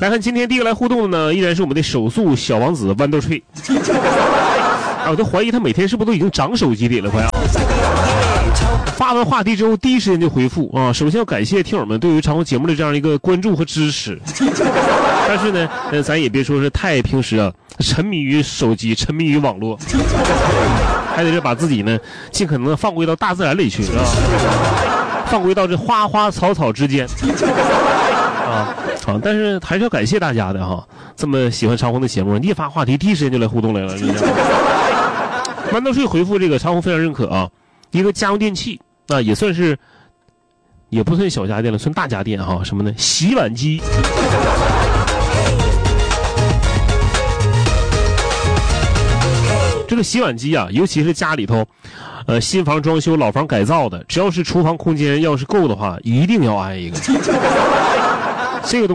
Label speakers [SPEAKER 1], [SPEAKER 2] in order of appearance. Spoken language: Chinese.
[SPEAKER 1] 来看今天第一个来互动的呢，依然是我们的手速小王子豌豆脆。我都怀疑他每天是不是都已经长手机里了，快要。发完话题之后第一时间就回复啊！首先要感谢听友们对于长虹节目的这样一个关注和支持。但是呢，咱也别说是太平时啊，沉迷于手机，沉迷于网络，还得是把自己呢尽可能的放归到大自然里去啊，放归到这花花草草之间啊。好，但是还是要感谢大家的哈，这么喜欢长虹的节目，一发话题第一时间就来互动来了。豌豆脆回复这个长虹非常认可啊，一个家用电器啊，也算是也不算小家电了，算大家电哈。什么呢？洗碗机。这个洗碗机啊，尤其是家里头新房装修老房改造的，只要是厨房空间要是够的话，一定要安一个。